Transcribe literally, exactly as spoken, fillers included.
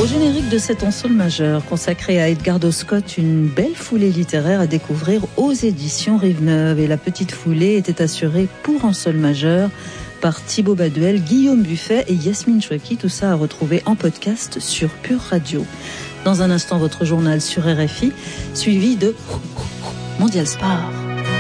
Au générique de cet en sol majeur consacré à Edgardo Scott, une belle foulée littéraire à découvrir aux éditions Rive-Neuve. Et la petite foulée était assurée pour en sol majeur par Thibaut Baduel, Guillaume Buffet et Yasmine Chouaki. Tout ça à retrouver en podcast sur Pure Radio. Dans un instant, votre journal sur R F I, suivi de Mondial Sport.